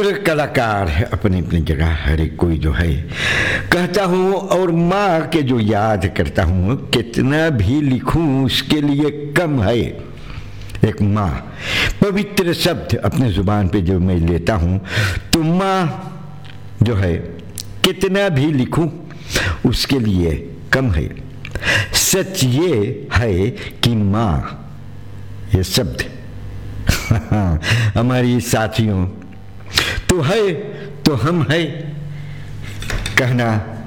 हर कलाकार है अपनी अपनी जगह, हर एक कोई जो है कहता हूँ। और माँ के जो याद करता हूँ, कितना भी लिखूं उसके लिए कम है। एक माँ पवित्र शब्द अपने जुबान पे जो मैं लेता हूँ, तो माँ जो है कितना भी लिखूं उसके लिए कम है। सच ये है कि माँ ये शब्द हमारी साथियों तो है तो हम है कहना